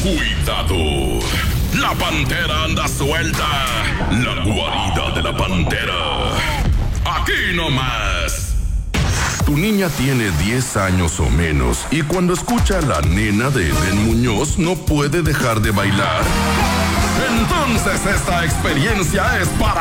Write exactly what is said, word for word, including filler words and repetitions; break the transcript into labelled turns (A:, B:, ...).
A: Cuidado, la pantera anda suelta. La guarida de la pantera. Aquí nomás. Tu niña tiene diez años o menos y cuando escucha a la nena de Eden Muñoz no puede dejar de bailar. Entonces esta experiencia es para